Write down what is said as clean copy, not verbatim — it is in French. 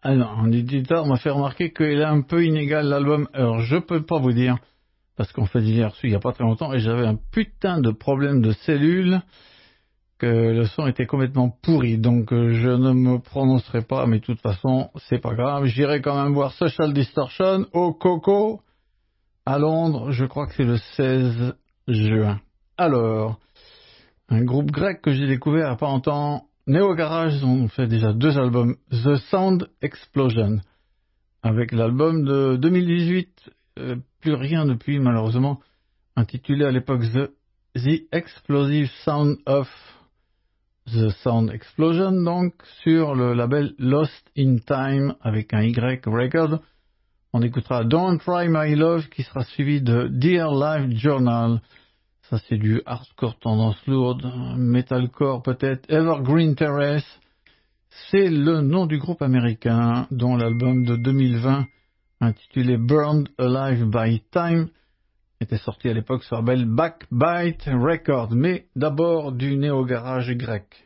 Alors, un éditeur m'a fait remarquer qu'il est un peu inégal l'album. Alors, je peux pas vous dire, parce qu'en fait, j'ai reçu il y a pas très longtemps et j'avais un putain de problème de cellules, que le son était complètement pourri. Donc, je ne me prononcerai pas, mais de toute façon, c'est pas grave. J'irai quand même voir Social Distortion au Coco à Londres. Je crois que c'est le 16 juin. Alors, un groupe grec que j'ai découvert il n'y a pas longtemps, Neo Garage, ils ont fait déjà 2 albums. The Sound Explosion, avec l'album de 2018, plus rien depuis malheureusement, intitulé à l'époque The Explosive Sound of The Sound Explosion, donc sur le label Lost in Time avec un Y record. On écoutera Don't Try My Love qui sera suivi de Dear Life Journal. Ça, c'est du hardcore tendance lourde, metalcore peut-être, Evergreen Terrace. C'est le nom du groupe américain dont l'album de 2020, intitulé Burned Alive by Time, était sorti à l'époque sur le label Backbite Records. Mais d'abord du néo-garage grec.